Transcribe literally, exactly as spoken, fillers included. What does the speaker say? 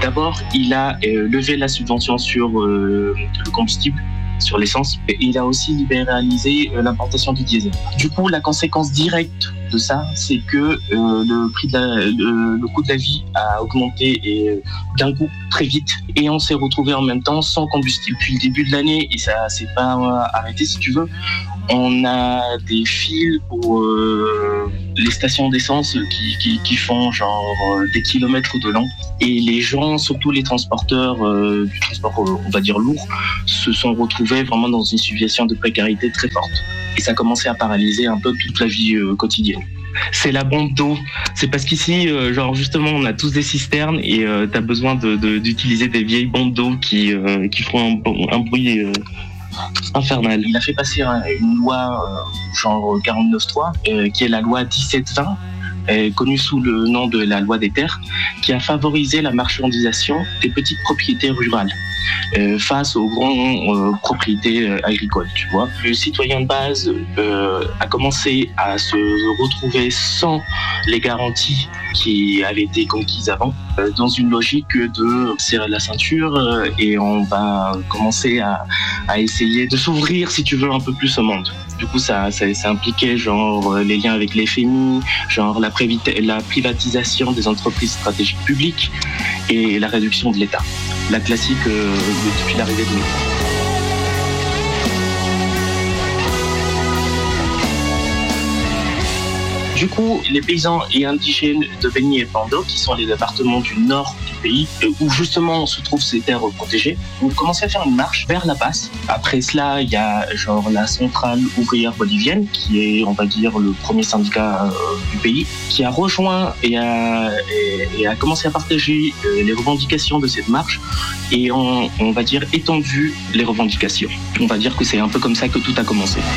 D'abord, il a euh, levé la subvention sur euh, le combustible, sur l'essence, et il a aussi libéralisé euh, l'importation du diesel. Du coup, la conséquence directe de ça, c'est que euh, le prix de la, le, le coût de la vie a augmenté et euh, d'un coup très vite, et on s'est retrouvé en même temps sans combustible. Depuis le début de l'année, et ça s'est pas euh, arrêté si tu veux, on a des files pour euh, les stations d'essence qui, qui, qui font genre euh, des kilomètres de long. Et les gens, surtout les transporteurs euh, du transport, euh, on va dire lourd, se sont retrouvés vraiment dans une situation de précarité très forte. Et ça a commencé à paralyser un peu toute la vie euh, quotidienne. C'est la bombe d'eau. C'est parce qu'ici, euh, genre justement, on a tous des cisternes et euh, t'as besoin de, de, d'utiliser des vieilles bombes d'eau qui, euh, qui font un, un bruit euh, infernal. Il a fait passer une loi euh, genre quarante-neuf trois, euh, qui est la loi dix-sept vingt, euh, connue sous le nom de la loi des terres, qui a favorisé la marchandisation des petites propriétés rurales euh, face aux grandes euh, propriétés euh, agricoles, tu vois. Le citoyen de base euh, a commencé à se retrouver sans les garanties qui avaient été conquises avant, euh, dans une logique de serrer la ceinture euh, et on va commencer à, à essayer de s'ouvrir, si tu veux, un peu plus au monde. Du coup, ça, ça, ça impliquait genre les liens avec les F M I, genre la, prévita- la privatisation des entreprises stratégiques publiques et la réduction de l'État. La classique euh, depuis l'arrivée de l'État. Du coup, les paysans et indigènes de Beni et Pando, qui sont les départements du nord du pays, où justement se trouvent ces terres protégées, ont commencé à faire une marche vers la passe. Après cela, il y a genre la centrale ouvrière bolivienne, qui est, on va dire, le premier syndicat euh, du pays, qui a rejoint et a, et, et a commencé à partager euh, les revendications de cette marche et on, on va dire étendu les revendications. On va dire que c'est un peu comme ça que tout a commencé.